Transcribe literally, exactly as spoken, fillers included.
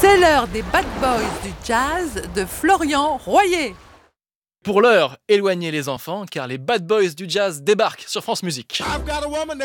C'est l'heure des Bad Boys du jazz de Florian Royer. Pour l'heure, éloignez les enfants car les Bad Boys du jazz débarquent sur France Musique.